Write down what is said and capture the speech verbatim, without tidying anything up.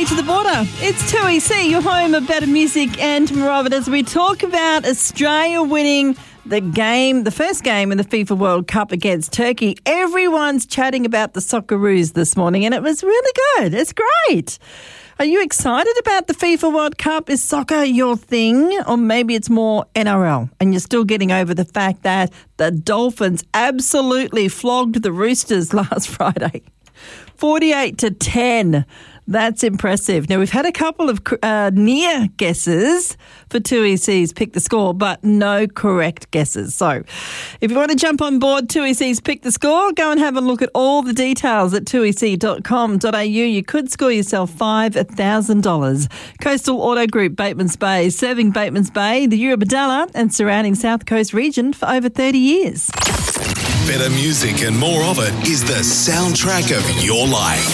to the border. It's two E C, your home of better music and more of it, as we talk about Australia winning the game, the first game in the FIFA World Cup against Turkey. Everyone's chatting about the Socceroos this morning, and it was really good. It's great. Are you excited about the FIFA World Cup? Is soccer your thing? Or maybe it's more N R L and you're still getting over the fact that the Dolphins absolutely flogged the Roosters last Friday. forty-eight to ten. That's impressive. Now, we've had a couple of uh, near guesses for two E C's Pick the Score, but no correct guesses. So if you want to jump on board two E C's Pick the Score, go and have a look at all the details at two e c dot com dot a u. You could score yourself five thousand dollars. Coastal Auto Group, Batemans Bay, serving Batemans Bay, the Eurobodalla and surrounding South Coast region for over thirty years. Better music and more of it is the soundtrack of your life.